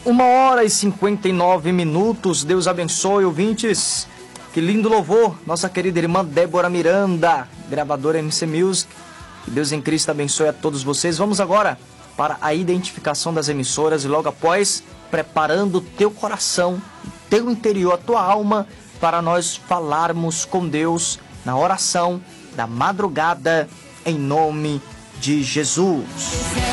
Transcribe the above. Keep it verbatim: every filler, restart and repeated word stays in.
Uma hora e cinquenta e nove minutos. Deus abençoe, ouvintes. Que lindo louvor. Nossa querida irmã Débora Miranda, gravadora M C Music. Que Deus em Cristo abençoe a todos vocês. Vamos agora para a identificação das emissoras e logo após, preparando o teu coração, teu interior, a tua alma, para nós falarmos com Deus na oração da madrugada, em nome de Jesus.